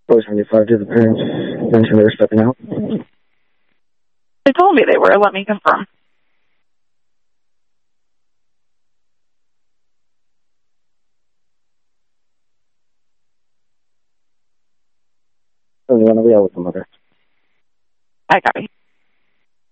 475, did the parents mention they were stepping out? They told me they were. Let me confirm. So you want to be out with the mother? I copy.